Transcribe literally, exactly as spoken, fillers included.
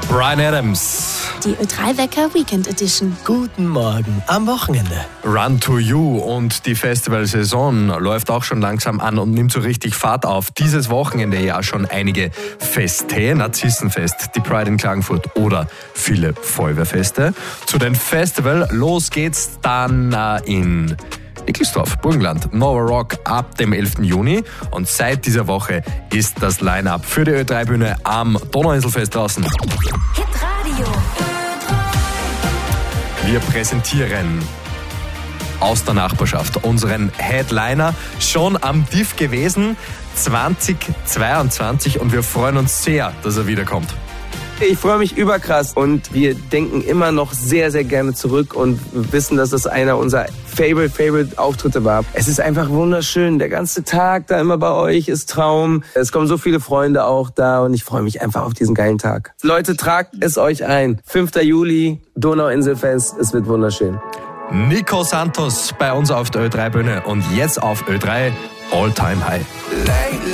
Bryan Adams. Die Ö drei Wecker Weekend Edition. Guten Morgen am Wochenende. Run to You und die Festivalsaison läuft auch schon langsam an und nimmt so richtig Fahrt auf. Dieses Wochenende ja schon einige Feste, Narzissenfest, die Pride in Klagenfurt oder viele Feuerwehrfeste. Zu den Festival, los geht's dann äh, in Nickelsdorf, Burgenland, Nova Rock ab dem elften Juni. Und seit dieser Woche ist das Line-Up für die Ö drei Bühne am Donauinselfest draußen. Hitradio. Wir präsentieren aus der Nachbarschaft unseren Headliner, schon am D I F gewesen zwanzig zweiundzwanzig, und wir freuen uns sehr, dass er wiederkommt. Ich freue mich überkrass und wir denken immer noch sehr, sehr gerne zurück und wissen, dass das einer unserer Favorite, Favorite Auftritte war. Es ist einfach wunderschön. Der ganze Tag da immer bei euch ist Traum. Es kommen so viele Freunde auch da und ich freue mich einfach auf diesen geilen Tag. Leute, tragt es euch ein. fünfter Juli, Donauinselfest. Es wird wunderschön. Nico Santos bei uns auf der Ö drei Bühne und jetzt auf Ö drei All Time High.